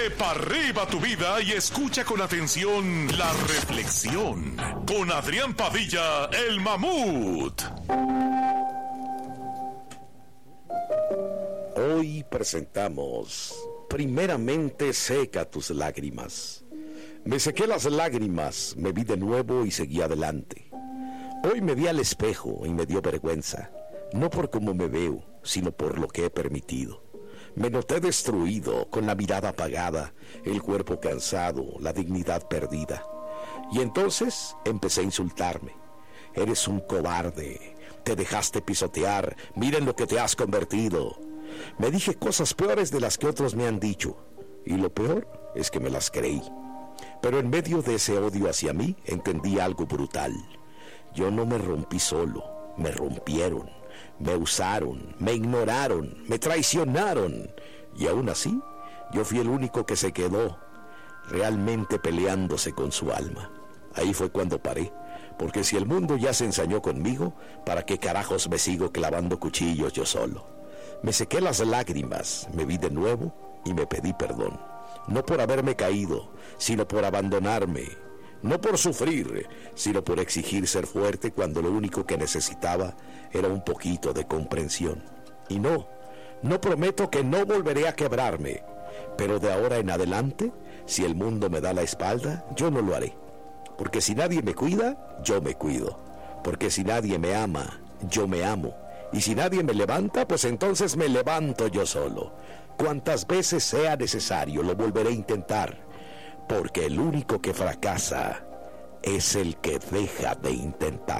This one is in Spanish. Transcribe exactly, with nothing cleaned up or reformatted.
Dale pa' arriba tu vida y escucha con atención la reflexión con Adrián Padilla, el mamut. Hoy presentamos Primeramente seca tus lágrimas. Me sequé las lágrimas, me vi de nuevo y seguí adelante. Hoy me vi al espejo y me dio vergüenza, no por cómo me veo, sino por lo que he permitido. Me noté destruido, con la mirada apagada, el cuerpo cansado, la dignidad perdida. Y entonces empecé a insultarme. Eres un cobarde, te dejaste pisotear, miren lo que te has convertido. Me dije cosas peores de las que otros me han dicho, y lo peor es que me las creí. Pero en medio de ese odio hacia mí, entendí algo brutal. Yo no me rompí solo, me rompieron, me usaron, me ignoraron, me traicionaron. Y aún así, yo fui el único que se quedó realmente peleándose con su alma. Ahí fue cuando paré, porque si el mundo ya se ensañó conmigo, ¿para qué carajos me sigo clavando cuchillos yo solo? Me sequé las lágrimas, me vi de nuevo y me pedí perdón. No por haberme caído, sino por abandonarme. No por sufrir, sino por exigir ser fuerte cuando lo único que necesitaba era un poquito de comprensión. Y no, no prometo que no volveré a quebrarme, pero de ahora en adelante, si el mundo me da la espalda, yo no lo haré. Porque si nadie me cuida, yo me cuido. Porque si nadie me ama, yo me amo. Y si nadie me levanta, pues entonces me levanto yo solo. Cuantas veces sea necesario, lo volveré a intentar. Porque el único que fracasa es el que deja de intentar.